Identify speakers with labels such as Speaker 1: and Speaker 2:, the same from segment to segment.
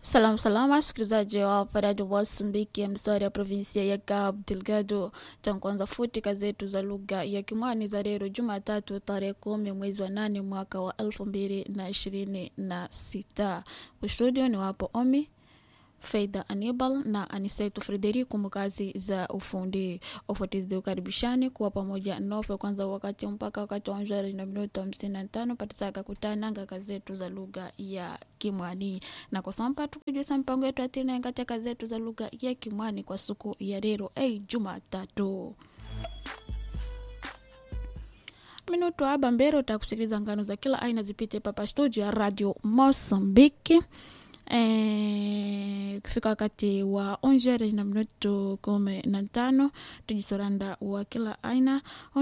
Speaker 1: Salama sikilizaji wa Radio Mozambique, mswari ya provinsia ya Cabo Delgado. Tankuanza futi kazetu za lugha ya Kimwani za leo Jumatatu tarehe 10 mwezi wa 8 mwaka wa 2026. Studio ni wapo Omi Faida Anibal na Aniseto Frederico mkazi za ufundi. Ofatizi ukaribishani kuwa pamoja nofe kwanza wakati mpaka wakati wa 55 patisaka kutananga kazetu za lugha ya Kimwani. Na kwa sampa tukijua mpango yetu atina ngati kazetu za lugha ya Kimwani kwa siku ya leo Jumatatu. Minuto haba mbero utakusikiliza ngano za kila aina zipite papa studio ya Radio Mozambique. Kufika wakati wa 11:15 tujisoranda wa kila aina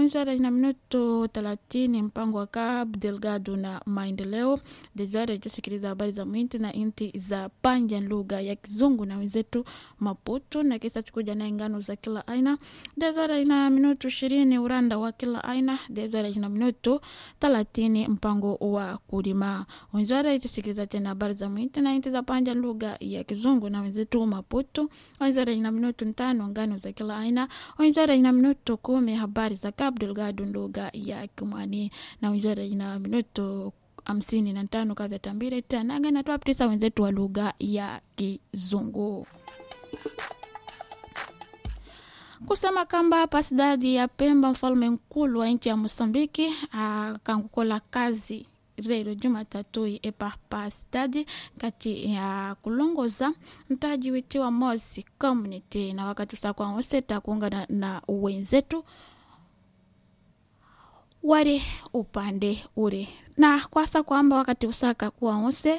Speaker 1: 11:30 mpango wa Cabo Delgado na maendeleo dezoare tusikiliza habari za mwinti na inti za panja lugha ya Kizungu na wenzetu Maputo na kisa tukuja na ngano za kila aina dezoare ina minuto 20 uranda wa kila aina dezoare ina minuto 30 mpango wa kulima wenzetu tusikiliza tena habari za mwinti na inti za panja lugha ya Kizungu na wenzetu Maputo. Wenzara ina minuto 5 ngano za kila aina. Wenzara ina minuto 10 habari za Cabo Delgado lugha ya Kimwani na wenzara ina minuto 55 kavya tambire tena na tuapitisa wenzetu wa lugha ya Kizungu. Kusema kamba pasidadi ya Pemba mfalme mkulu wa nchi ya Mozambiki kangukola kazi rero Jumatatu epa pasidadi kati ya kulongoza mtaji witiwa Mozi Community na wakati usakwa onseta kuungana na wenzetu wari upande ure na kwasa kwamba wakati usaka kuwa onse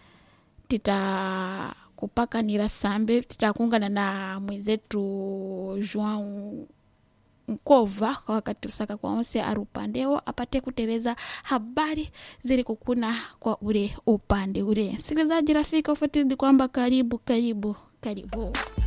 Speaker 1: tita kupaka nirasambe titakuungana na mwenzetu João Nkova kwa wakati usaka kwa onse arupandeo apate kuteleza habari zili kukuna kwa ure upande ure. Sikilizaji rafiki ufuatili kwamba karibu